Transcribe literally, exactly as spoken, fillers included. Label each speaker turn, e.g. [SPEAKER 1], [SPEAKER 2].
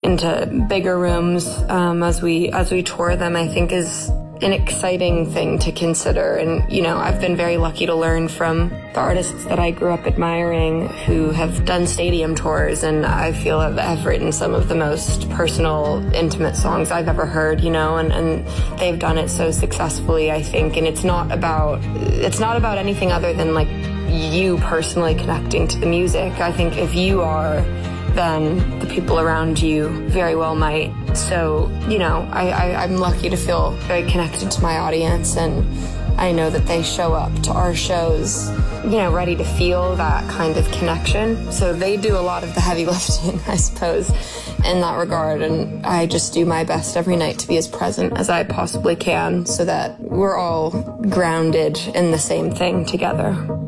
[SPEAKER 1] into bigger rooms um, as we as we tour them, I think is an exciting thing to consider. And, you know, I've been very lucky to learn from the artists that I grew up admiring who have done stadium tours, and I feel have, have written some of the most personal, intimate songs I've ever heard, you know, and, and they've done it so successfully, I think. And it's not about, it's not about anything other than, like, you personally connecting to the music. I think if you are, then the people around you very well might. So, you know, I, I, I'm lucky to feel very connected to my audience, and I know that they show up to our shows, you know, ready to feel that kind of connection. So they do a lot of the heavy lifting, I suppose, in that regard. And I just do my best every night to be as present as I possibly can so that we're all grounded in the same thing together.